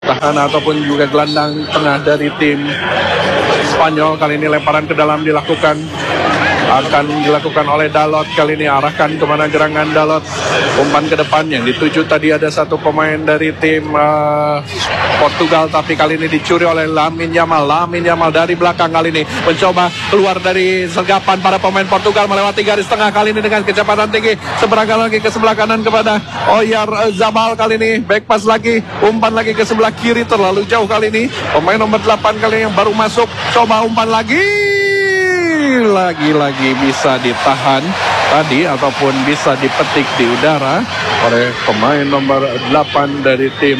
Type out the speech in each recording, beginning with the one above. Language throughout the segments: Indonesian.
pertahanan ataupun juga gelandang tengah dari tim Spanyol. Kali ini lemparan ke dalam akan dilakukan oleh Dalot. Kali ini arahkan kemana gerangan Dalot, umpan ke depan yang dituju tadi ada satu pemain dari tim Portugal, tapi kali ini dicuri oleh Lamine Yamal dari belakang. Kali ini mencoba keluar dari sergapan para pemain Portugal melewati garis tengah. Kali ini dengan kecepatan tinggi seberangkat lagi ke sebelah kanan kepada Oyarzabal. Kali ini back pass lagi, umpan lagi ke sebelah kiri, terlalu jauh kali ini pemain nomor 8 kali yang baru masuk, coba umpan lagi bisa ditahan tadi ataupun bisa dipetik di udara oleh pemain nomor 8 dari tim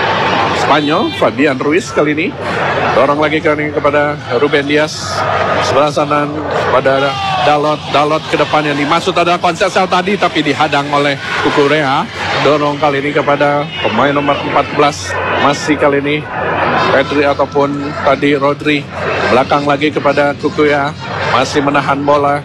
Spanyol, Fabian Ruiz. Kali ini dorong lagi kepada Ruben Dias, sebelah sana pada Dalot ke depan. Yang dimaksud adalah Conceição tadi, tapi dihadang oleh Cucurella. Dorong kali ini kepada pemain nomor 14, masih kali ini Pedri ataupun tadi Rodri. Belakang lagi kepada Cucurella, masih menahan bola.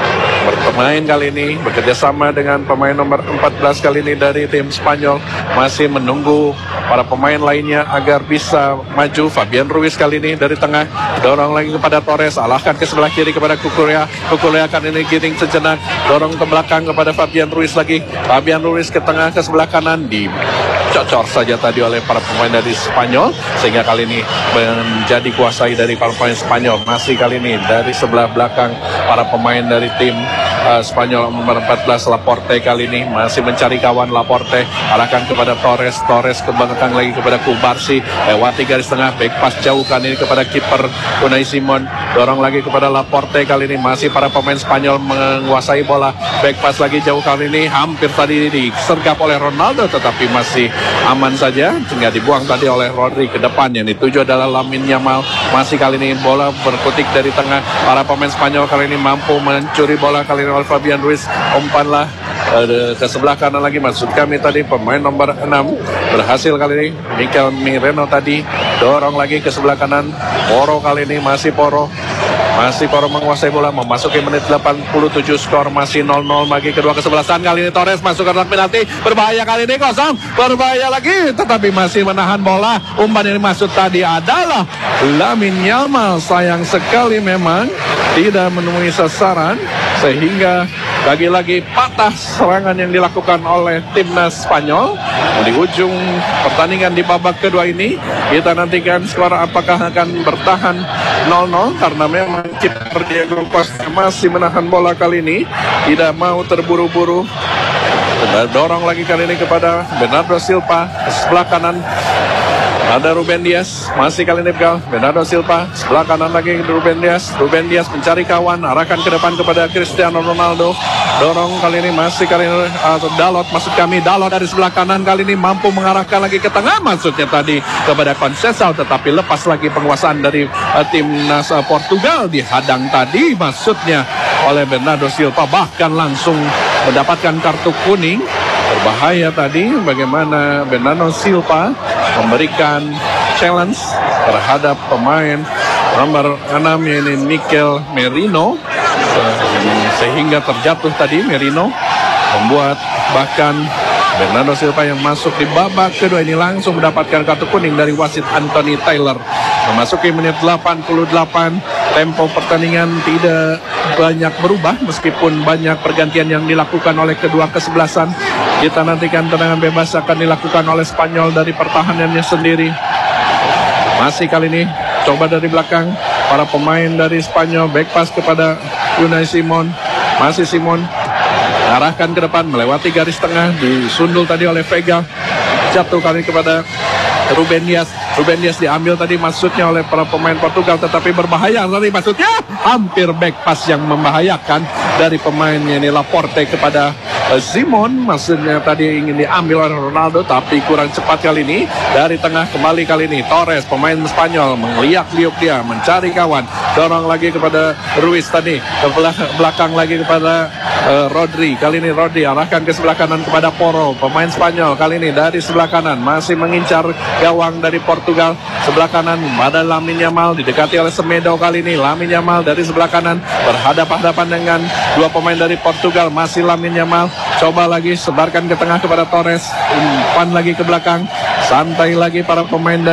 Bermain kali ini bekerja sama dengan pemain nomor 14 kali ini dari tim Spanyol, masih menunggu para pemain lainnya agar bisa maju. Fabian Ruiz kali ini dari tengah, dorong lagi kepada Torres, alahkan ke sebelah kiri kepada Cucurella kali ini giring sejenak, dorong ke belakang kepada Fabian Ruiz lagi. Fabian Ruiz ke tengah ke sebelah kanan, dicocor saja tadi oleh para pemain dari Spanyol, sehingga kali ini menjadi kuasai dari para pemain Spanyol. Masih kali ini dari sebelah belakang para pemain dari tim Spanyol nomor 14 Laporte kali ini masih mencari kawan. Laporte arahkan kepada Torres ke belakang lagi kepada Cubarsí, lewati garis tengah, back pass jauh kali ini kepada kiper Unai Simon, dorong lagi kepada Laporte. Kali ini masih para pemain Spanyol menguasai bola, back pass lagi jauh kali ini, hampir tadi disergap oleh Ronaldo tetapi masih aman saja, hingga dibuang tadi oleh Rodri ke depan. Yang dituju adalah Lamine Yamal. Masih kali ini bola berkutik dari tengah, para pemain Spanyol kali ini mampu mencuri bola kali ini oleh Fabian Ruiz. Umpanlah ke sebelah kanan lagi, maksud kami tadi pemain nomor 6 berhasil kali ini. Mikel Merino tadi dorong lagi ke sebelah kanan. Porro kali ini masih Porro menguasai bola, memasuki menit 87, skor masih 0-0 bagi kedua kesebelasan. Kali ini Torres masuk ke kotak penalti, berbahaya kali ini, kosong, berbahaya lagi, tetapi masih menahan bola. Umpan yang dimaksud tadi adalah Lamine Yamal, sayang sekali memang tidak menemui sasaran, sehingga lagi-lagi patah serangan yang dilakukan oleh timnas Spanyol. Di ujung pertandingan di babak kedua ini, kita nantikan skor apakah akan bertahan 0-0, karena memang kiper Diego Costa masih menahan bola kali ini, tidak mau terburu-buru. Dorong lagi kali ini kepada Bernardo Silva, sebelah kanan ada Ruben Dias, masih kali ini Bernardo Silva, sebelah kanan lagi Ruben Dias mencari kawan, arahkan ke depan kepada Cristiano Ronaldo, dorong kali ini masih kali ini Dalot dari sebelah kanan, kali ini mampu mengarahkan lagi ke tengah, maksudnya tadi kepada Conceição, tetapi lepas lagi penguasaan dari timnas Portugal, dihadang tadi maksudnya oleh Bernardo Silva, bahkan langsung mendapatkan kartu kuning. Berbahaya tadi bagaimana Bernardo Silva memberikan challenge terhadap pemain nomor 6 yaitu Mikel Merino, sehingga terjatuh tadi Merino, membuat bahkan Bernardo Silva yang masuk di babak kedua ini langsung mendapatkan kartu kuning dari wasit Anthony Taylor. Memasuki menit 88, tempo pertandingan tidak banyak berubah meskipun banyak pergantian yang dilakukan oleh kedua kesebelasan. Kita nantikan tendangan bebas akan dilakukan oleh Spanyol dari pertahanannya sendiri. Masih kali ini coba dari belakang para pemain dari Spanyol, back pass kepada Unai Simon. Masih Simon arahkan ke depan melewati garis tengah, disundul tadi oleh Vega, jatuh kali kepada Ruben Dias diambil tadi maksudnya oleh para pemain Portugal, tetapi berbahaya tadi maksudnya, hampir back pass yang membahayakan dari pemainnya ini Laporte kepada Simon, maksudnya tadi ingin diambil oleh Ronaldo tapi kurang cepat kali ini. Dari tengah kembali kali ini Torres, pemain Spanyol, meliuk-liuk dia mencari kawan, dorong lagi kepada Ruiz tadi, ke belakang lagi kepada Rodri. Kali ini Rodri arahkan ke sebelah kanan kepada Porro, pemain Spanyol kali ini dari sebelah kanan masih mengincar gawang dari Portugal. Sebelah kanan pada Lamine Yamal, didekati oleh Semedo. Kali ini Lamine Yamal dari sebelah kanan berhadapan-hadapan dengan dua pemain dari Portugal. Masih Lamine Yamal, coba lagi sebarkan ke tengah kepada Torres, umpan lagi ke belakang, santai lagi para pemain dari